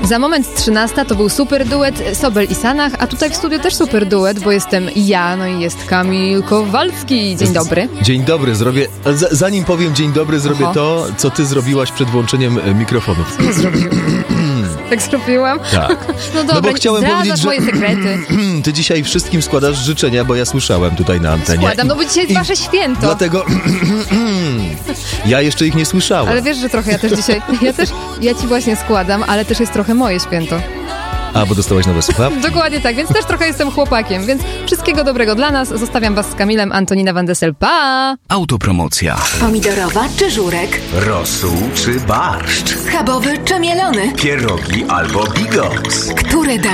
Za moment 13 to był super duet Sobel i Sanach, a tutaj w studiu też super duet, bo jestem ja, no i jest Kamil Kowalski. Dzień dobry. Dzień dobry, zanim powiem dzień dobry, zrobię to, co ty zrobiłaś przed włączeniem mikrofonów. Co zrobiłam? Tak zrobiłam? Tak. No dobra, no bo chciałem powiedzieć, że moje sekrety. ty dzisiaj wszystkim składasz życzenia, bo ja słyszałem tutaj na antenie. Składam, no bo dzisiaj jest wasze święto. Dlatego ja jeszcze ich nie słyszałem. Ale wiesz, że trochę ja też dzisiaj, ja ci właśnie składam, ale też jest trochę moje święto. A, bo dostałaś nowe słuchawki? Dokładnie tak, więc też trochę jestem chłopakiem, więc wszystkiego dobrego dla nas. Zostawiam was z Kamilem, Antonina Van Dessel. Pa! Autopromocja. Pomidorowa czy żurek? Rosół czy barszcz? Schabowy czy mielony? Pierogi albo bigos? Które